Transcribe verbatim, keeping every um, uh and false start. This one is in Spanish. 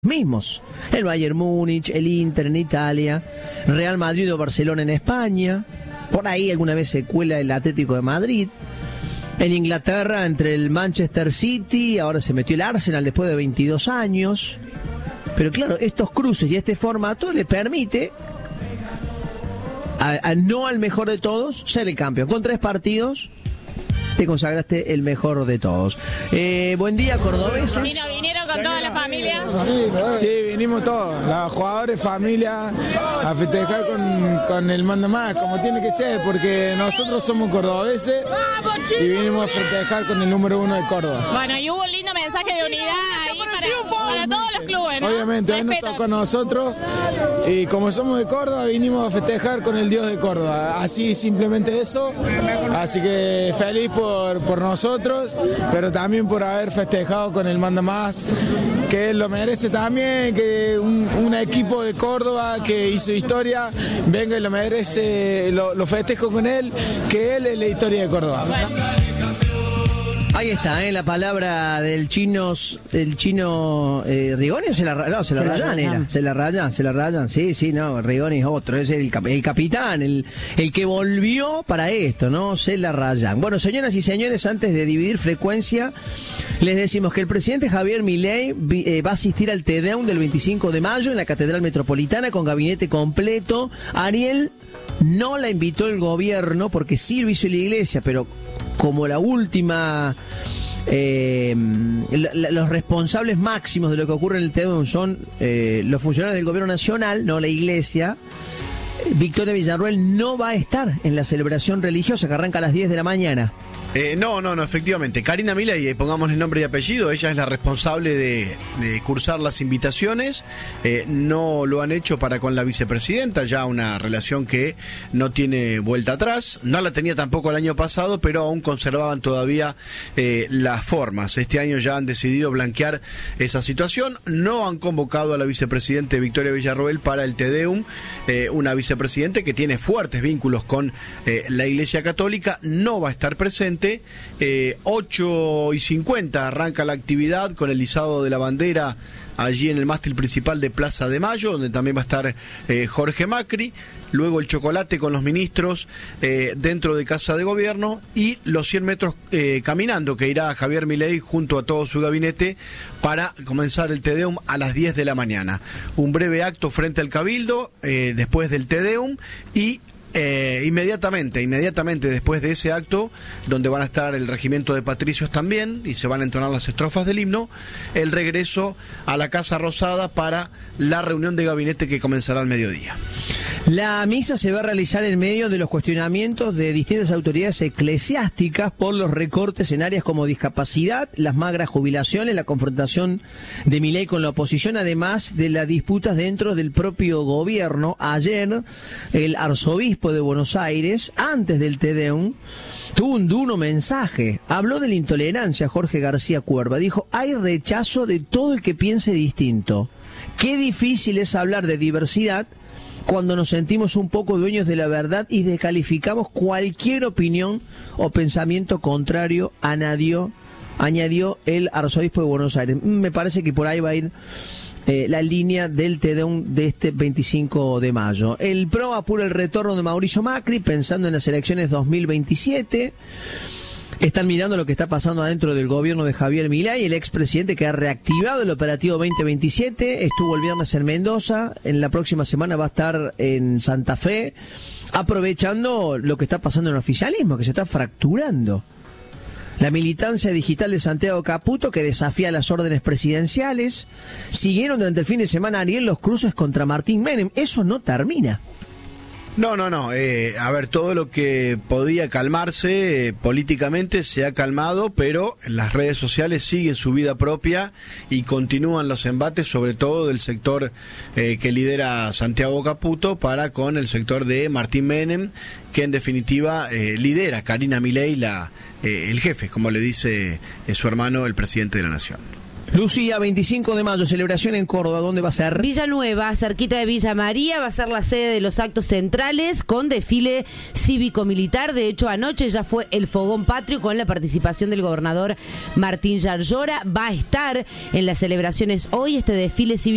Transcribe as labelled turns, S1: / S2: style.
S1: mismos. El Bayern Múnich, el Inter en Italia, Real Madrid o Barcelona en España. Por ahí alguna vez se cuela el Atlético de Madrid. En Inglaterra, entre el Manchester City, ahora se metió el Arsenal después de veintidós años. Pero claro, estos cruces y este formato le permite a, a no al mejor de todos ser el campeón. Con tres partidos te consagraste el mejor de todos. Eh, buen día, cordobeses.
S2: Chino, ¿vinieron con toda la familia?
S3: Sí, vinimos todos, los jugadores, familia, a festejar con, con el mando más, como tiene que ser, porque nosotros somos cordobeses y vinimos a festejar con el número uno de Córdoba.
S2: Bueno, y hubo un lindo mensaje de unidad ahí para, para todos los clubes, ¿no?
S3: Obviamente, hoy nos tocó a nosotros y como somos de Córdoba, vinimos a festejar con el Dios de Córdoba. Así, simplemente eso. Así que feliz por Por, por nosotros, pero también por haber festejado con el manda más, que él lo merece también, que un, un equipo de Córdoba que hizo historia venga y lo merece, lo, lo festejo con él, que él es la historia de Córdoba.
S1: Ahí está, ¿eh? La palabra del chino, del chino eh, Rigoni, o se la, no, se la se rayan, la era, se la rayan, se la rayan, sí, sí, no, Rigoni es otro, es el, el capitán, el, el que volvió para esto, ¿no? Se la rayan. Bueno, señoras y señores, antes de dividir frecuencia, les decimos que el presidente Javier Milei eh, va a asistir al Te Deum del veinticinco de mayo en la Catedral Metropolitana con gabinete completo. Ariel no la invitó el gobierno porque sí lo hizo la iglesia, pero como la última, eh, la, la, los responsables máximos de lo que ocurre en el Te Deum son eh, los funcionarios del gobierno nacional, no la iglesia. Victoria Villarruel no va a estar en la celebración religiosa que arranca a las diez de la mañana.
S4: Eh, no, no, no, efectivamente. Karina Milei, pongámosle nombre y apellido, ella es la responsable de, de cursar las invitaciones. Eh, no lo han hecho para con la vicepresidenta, ya una relación que no tiene vuelta atrás. No la tenía tampoco el año pasado, pero aún conservaban todavía eh, las formas. Este año ya han decidido blanquear esa situación. No han convocado a la vicepresidenta Victoria Villarruel para el Te Deum, eh, una vicepresidenta que tiene fuertes vínculos con eh, la Iglesia Católica. No va a estar presente. Eh, ocho y cincuenta arranca la actividad con el izado de la bandera allí en el mástil principal de Plaza de Mayo, donde también va a estar eh, Jorge Macri. Luego el chocolate con los ministros eh, dentro de Casa de Gobierno y los cien metros eh, caminando que irá Javier Milei junto a todo su gabinete para comenzar el Te Deum a las diez de la mañana. Un breve acto frente al Cabildo eh, después del Te Deum y Eh, inmediatamente, inmediatamente después de ese acto, donde van a estar el regimiento de patricios también y se van a entonar las estrofas del himno, el regreso a la Casa Rosada para la reunión de gabinete que comenzará al mediodía.
S1: La misa se va a realizar en medio de los cuestionamientos de distintas autoridades eclesiásticas por los recortes en áreas como discapacidad, las magras jubilaciones, la confrontación de Milei con la oposición, además de las disputas dentro del propio gobierno. Ayer, el arzobispo de Buenos Aires, antes del Te Deum, tuvo un duro mensaje. Habló de la intolerancia, Jorge García Cuerva. Dijo, hay rechazo de todo el que piense distinto. Qué difícil es hablar de diversidad cuando nos sentimos un poco dueños de la verdad y descalificamos cualquier opinión o pensamiento contrario, añadió, añadió el arzobispo de Buenos Aires. Me parece que por ahí va a ir eh, la línea del Te Deum de este veinticinco de mayo. El P R O apura el retorno de Mauricio Macri pensando en las elecciones dos mil veintisiete. Están mirando lo que está pasando adentro del gobierno de Javier Milei, el expresidente que ha reactivado el operativo veinte veintisiete, estuvo el viernes en Mendoza, en la próxima semana va a estar en Santa Fe, aprovechando lo que está pasando en el oficialismo, que se está fracturando. La militancia digital de Santiago Caputo, que desafía las órdenes presidenciales. Siguieron durante el fin de semana, Ariel, los cruces contra Martín Menem. Eso no termina.
S4: No, no, no. Eh, a ver, todo lo que podía calmarse eh, políticamente se ha calmado, pero las redes sociales siguen su vida propia y continúan los embates, sobre todo del sector eh, que lidera Santiago Caputo para con el sector de Martín Menem, que en definitiva eh, lidera Karina Milei, la, eh, el jefe, como le dice eh, su hermano, el presidente de la Nación.
S1: Lucía, veinticinco de mayo, celebración en Córdoba, ¿dónde va a ser?
S5: Villanueva, cerquita de Villa María, va a ser la sede de los actos centrales con desfile cívico-militar. De hecho, anoche ya fue el Fogón Patrio con la participación del gobernador Martín Yarlora. Va a estar en las celebraciones hoy este desfile cívico